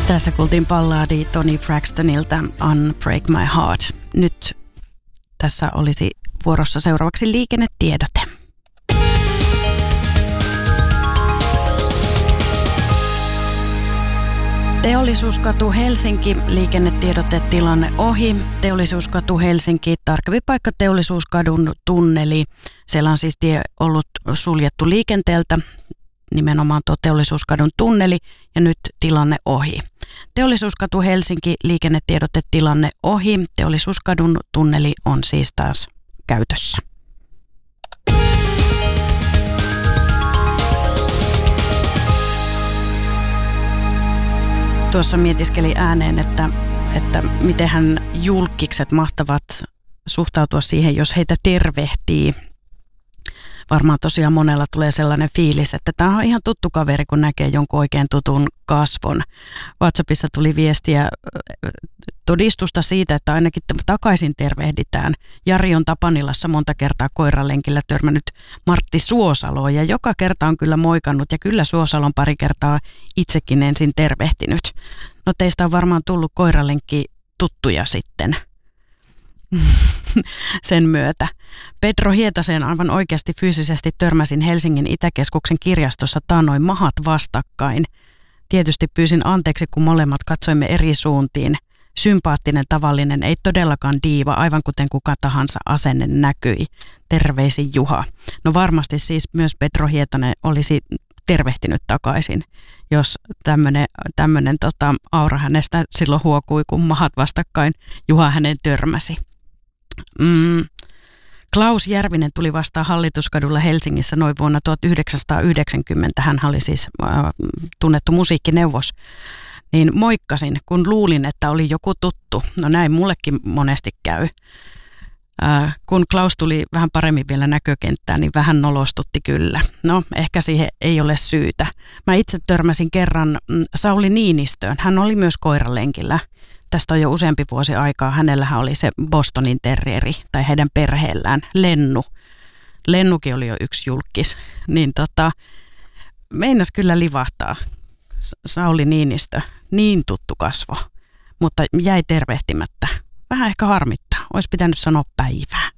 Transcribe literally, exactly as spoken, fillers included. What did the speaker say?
Tässä kuultiin ballaadi Toni Braxtonilta Unbreak My Heart. Nyt tässä olisi vuorossa seuraavaksi liikennetiedote. Teollisuuskatu Helsinki, liikennetiedote tilanne ohi. Teollisuuskatu Helsinki, tarkempi paikka Teollisuuskadun tunneli. Siellä on siis tie ollut suljettu liikenteeltä, nimenomaan tuo Teollisuuskadun tunneli, ja nyt tilanne ohi. Teollisuuskatu Helsinki, liikennetiedote tilanne ohi. Teollisuuskadun tunneli on siis taas käytössä. Tuossa mietiskeli ääneen, että, että mitenhän julkikset mahtavat suhtautua siihen, jos heitä tervehtii. Varmaan tosiaan monella tulee sellainen fiilis, että tämä on ihan tuttu kaveri, kun näkee jonkun oikein tutun kasvon. WhatsAppissa tuli viestiä todistusta siitä, että ainakin takaisin tervehditään. Jari on Tapanilassa monta kertaa koiralenkillä törmännyt Martti Suosaloon ja joka kerta on kyllä moikannut ja kyllä Suosalon pari kertaa itsekin ensin tervehtinyt. No teistä on varmaan tullut koiralenkki tuttuja sitten sen myötä. Pedro Hietaseen aivan oikeasti fyysisesti törmäsin Helsingin Itäkeskuksen kirjastossa taannoin mahat vastakkain. Tietysti pyysin anteeksi, kun molemmat katsoimme eri suuntiin. Sympaattinen, tavallinen, ei todellakaan diiva, aivan kuten kuka tahansa asenne näkyi. Terveisin Juha. No varmasti siis myös Pedro Hietanen olisi tervehtinyt takaisin, jos tämmöinen, tämmöinen tota, aura hänestä silloin huokui, kun mahat vastakkain Juha hänen törmäsi. Mm. Klaus Järvinen tuli vastaan Hallituskadulla Helsingissä noin vuonna tuhatyhdeksänsataayhdeksänkymmentä. Hän oli siis äh, tunnettu musiikkineuvos. Niin moikkasin, kun luulin, että oli joku tuttu. No näin mullekin monesti käy. Äh, kun Klaus tuli vähän paremmin vielä näkökenttään, niin vähän nolostutti kyllä. No, ehkä siihen ei ole syytä. Mä itse törmäsin kerran mm, Sauli Niinistöön. Hän oli myös koiralenkillä. Tästä on jo useampi vuosi aikaa. Hänellähän oli se Bostonin terrieri, tai heidän perheellään, Lennu. Lennukin oli jo yksi julkis. Niin tota, meinas kyllä livahtaa. Sauli Niinistö, niin tuttu kasvo, mutta jäi tervehtimättä. Vähän ehkä harmittaa. Olisi pitänyt sanoa päivää.